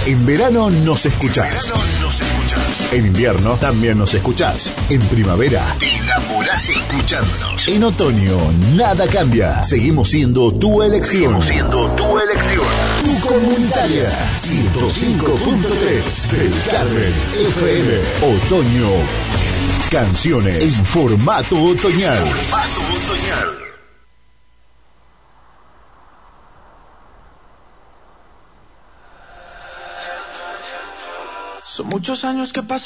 En verano nos escuchás. En invierno también nos escuchás. En primavera te enamorás escuchándonos. En otoño nada cambia. Seguimos siendo tu elección. Tu comunitaria 105.3 del Carmen FM. Otoño. Canciones en formato otoñal. Son muchos años que pasan.